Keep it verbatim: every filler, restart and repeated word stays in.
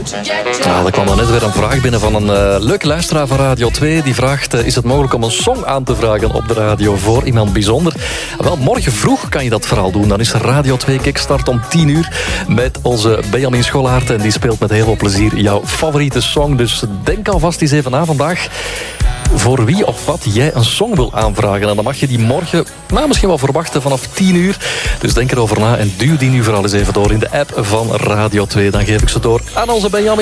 Nou, er kwam dan net weer een vraag binnen van een uh, leuke luisteraar van Radio twee. Die vraagt, uh, is het mogelijk om een song aan te vragen op de radio voor iemand bijzonder? Wel, morgen vroeg kan je dat vooral doen. Dan is Radio twee Kickstart om tien uur met onze Benjamin Scholaert. En die speelt met heel veel plezier jouw favoriete song. Dus denk alvast eens even na vandaag voor wie of wat jij een song wil aanvragen. En dan mag je die morgen nou, misschien wel verwachten vanaf tien uur. Dus denk erover na en duw die nu vooral eens even door in de app van Radio twee. Dan geef ik ze door aan onze Benjamin.